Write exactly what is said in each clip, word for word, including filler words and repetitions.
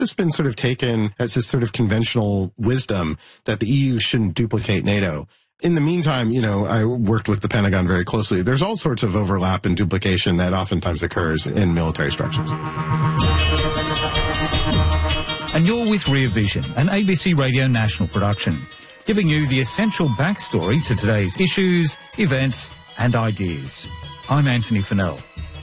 It's been sort of taken as this sort of conventional wisdom that the E U shouldn't duplicate NATO. In the meantime, you know, I worked with the Pentagon very closely. There's all sorts of overlap and duplication that oftentimes occurs in military structures. And you're with Rear Vision, an A B C Radio National production, giving you the essential backstory to today's issues, events and ideas. I'm Anthony Fennell.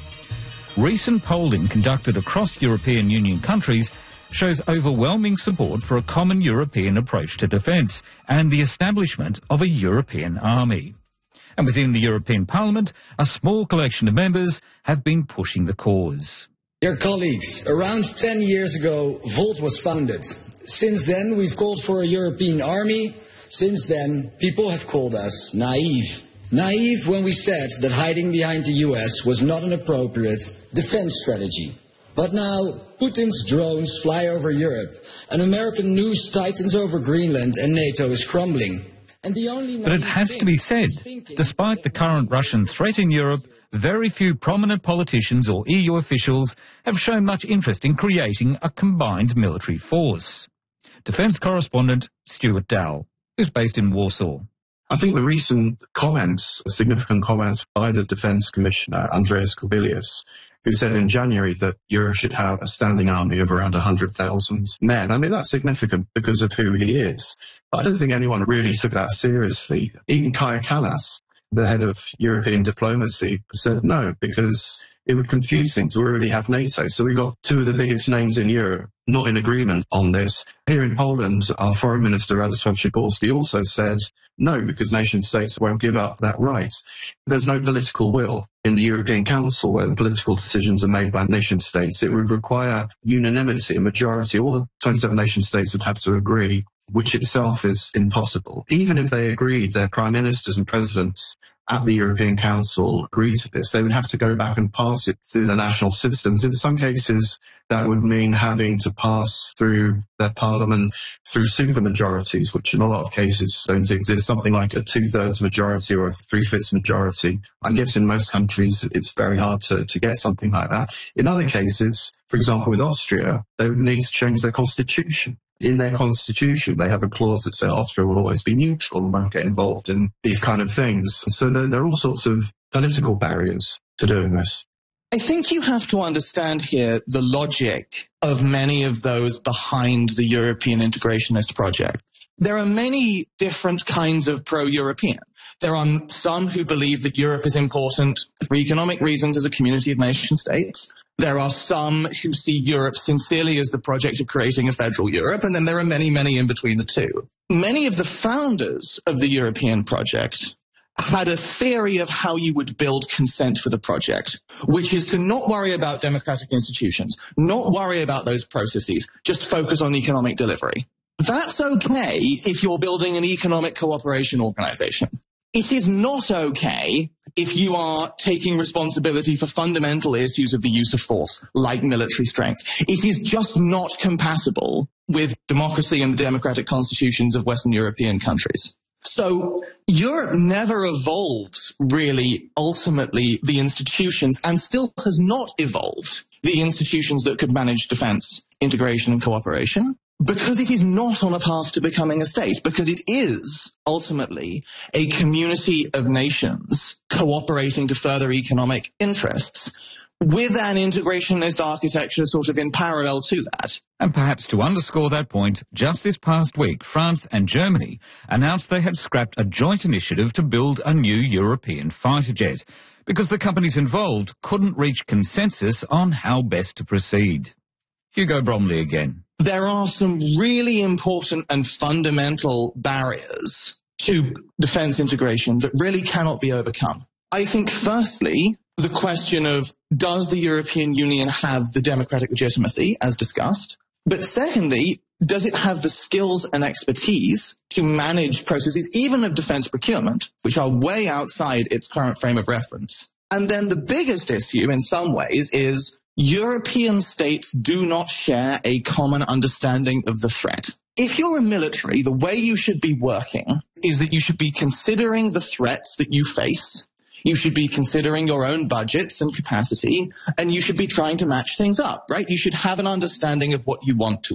Recent polling conducted across European Union countries shows overwhelming support for a common European approach to defence and the establishment of a European army. And within the European Parliament, a small collection of members have been pushing the cause. Dear colleagues, around ten years ago, Volt was founded. Since then, we've called for a European army. Since then, people have called us naive. Naive when we said that hiding behind the U S was not an appropriate defense strategy. But now, Putin's drones fly over Europe, and American news tightens over Greenland, and NATO is crumbling. And the only but it has to be said, despite the current Russian threat in Europe, very few prominent politicians or E U officials have shown much interest in creating a combined military force. Defence correspondent Stuart Dowell, who's based in Warsaw. I think the recent comments, significant comments by the Defence Commissioner, Andreas Kubilius, who said in January that Europe should have a standing army of around one hundred thousand men. I mean, that's significant because of who he is. But I don't think anyone really took that seriously. Even Kaja Kallas, the head of European diplomacy, said no, because it would confuse things. We already have NATO. So we've got two of the biggest names in Europe not in agreement on this. Here in Poland, our Foreign Minister, Radosław Sikorski, also said no, because nation states won't give up that right. There's no political will in the European Council where the political decisions are made by nation states. It would require unanimity, a majority. All the twenty-seven nation states would have to agree, which itself is impossible. Even if they agreed, their prime ministers and presidents at the European Council agreed to this, they would have to go back and pass it through the national systems. In some cases, that would mean having to pass through their parliament through supermajorities, which in a lot of cases don't exist, something like a two-thirds majority or a three-fifths majority. I guess in most countries, it's very hard to, to get something like that. In other cases, for example, with Austria, they would need to change their constitution. In their constitution, they have a clause that says Austria will always be neutral and won't get involved in these kind of things. So there, there are all sorts of political barriers to doing this. I think you have to understand here the logic of many of those behind the European integrationist project. There are many different kinds of pro-European. There are some who believe that Europe is important for economic reasons as a community of nation states. There are some who see Europe sincerely as the project of creating a federal Europe, and then there are many, many in between the two. Many of the founders of the European project had a theory of how you would build consent for the project, which is to not worry about democratic institutions, not worry about those processes, just focus on economic delivery. That's okay if you're building an economic cooperation organization. It is not okay if you are taking responsibility for fundamental issues of the use of force, like military strength. It is just not compatible with democracy and the democratic constitutions of Western European countries. So Europe never evolves, really, ultimately, the institutions, and still has not evolved the institutions that could manage defense, integration, and cooperation. Because it is not on a path to becoming a state, because it is ultimately a community of nations cooperating to further economic interests with an integrationist architecture sort of in parallel to that. And perhaps to underscore that point, just this past week, France and Germany announced they had scrapped a joint initiative to build a new European fighter jet because the companies involved couldn't reach consensus on how best to proceed. Hugo Bromley again. There are some really important and fundamental barriers to defense integration that really cannot be overcome. I think, firstly, the question of does the European Union have the democratic legitimacy, as discussed? But secondly, does it have the skills and expertise to manage processes, even of defense procurement, which are way outside its current frame of reference? And then the biggest issue, in some ways, is European states do not share a common understanding of the threat. If you're a military, the way you should be working is that you should be considering the threats that you face. You should be considering your own budgets and capacity, and you should be trying to match things up, right? You should have an understanding of what you want to